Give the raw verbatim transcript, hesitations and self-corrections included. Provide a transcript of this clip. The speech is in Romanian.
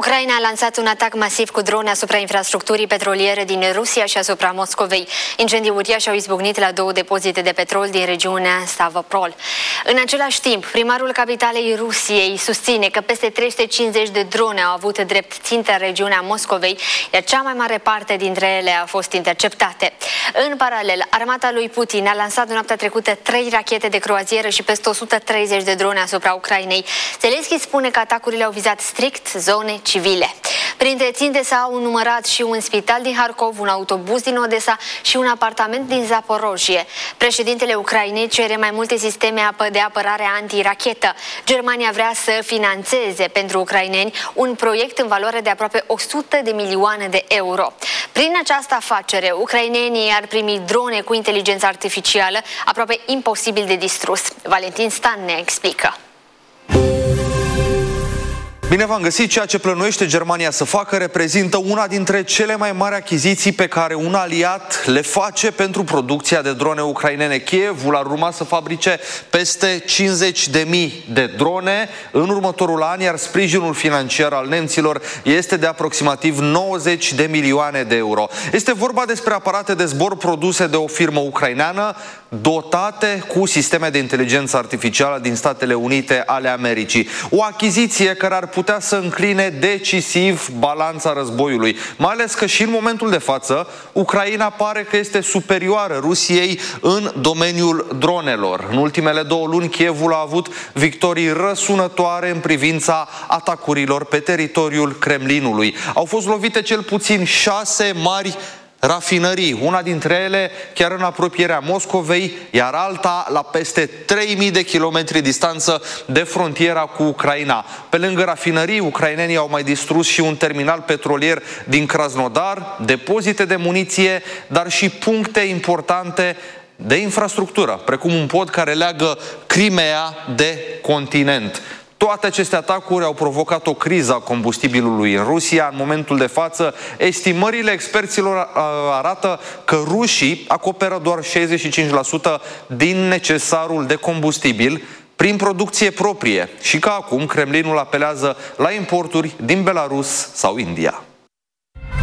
Ucraina a lansat un atac masiv cu drone asupra infrastructurii petroliere din Rusia și asupra Moscovei. Incendii uriașe au izbucnit la două depozite de petrol din regiunea Stavropol. În același timp, primarul capitalei Rusiei susține că peste trei sute cincizeci de drone au avut drept țintă regiunea Moscovei, iar cea mai mare parte dintre ele au fost interceptate. În paralel, armata lui Putin a lansat noaptea trecută trei rachete de croazieră și peste o sută treizeci de drone asupra Ucrainei. Zelenski spune că atacurile au vizat strict zone civile. Printre ținte s-au numărat și un spital din Harkov, un autobuz din Odessa și un apartament din Zaporojie. Președintele Ucrainei cere mai multe sisteme de apărare antirachetă. Germania vrea să finanțeze pentru ucraineni un proiect în valoare de aproape o sută de milioane de euro. Prin această afacere, ucrainenii ar primi drone cu inteligență artificială, aproape imposibil de distrus. Valentin Stan ne explică. Bine v-am găsit! Ceea ce plănuiește Germania să facă reprezintă una dintre cele mai mari achiziții pe care un aliat le face pentru producția de drone ucrainene. Kievul ar urma să fabrice peste cincizeci de mii de drone în următorul an, iar sprijinul financiar al nemților este de aproximativ nouăzeci de milioane de euro. Este vorba despre aparate de zbor produse de o firmă ucraineană, dotate cu sisteme de inteligență artificială din Statele Unite ale Americii. O achiziție care ar putea să încline decisiv balanța războiului, mai ales că și în momentul de față Ucraina pare că este superioară Rusiei în domeniul dronelor. În ultimele două luni Kievul a avut victorii răsunătoare în privința atacurilor pe teritoriul Kremlinului. Au fost lovite cel puțin șase mari rafinării, una dintre ele chiar în apropierea Moscovei, iar alta la peste trei mii de kilometri distanță de frontiera cu Ucraina. Pe lângă rafinării, ucrainenii au mai distrus și un terminal petrolier din Krasnodar, depozite de muniție, dar și puncte importante de infrastructură, precum un pod care leagă Crimea de continent. Toate aceste atacuri au provocat o criză a combustibilului în Rusia. În momentul de față, estimările experților arată că rușii acoperă doar șaizeci și cinci la sută din necesarul de combustibil prin producție proprie și că acum Kremlinul apelează la importuri din Belarus sau India.